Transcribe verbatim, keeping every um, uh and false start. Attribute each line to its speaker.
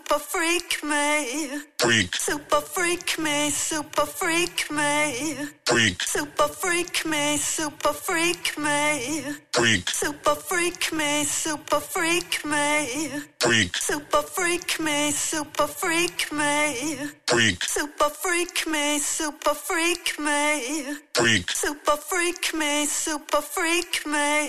Speaker 1: super freak me. Freak. Super freak me, super freak me. Freak. Super freak me, super freak me. Freak. Super freak me, super freak me. Freak. Super freak me, super freak me. Freak. Super freak me, super freak me. Freak. Super freak me, super freak me.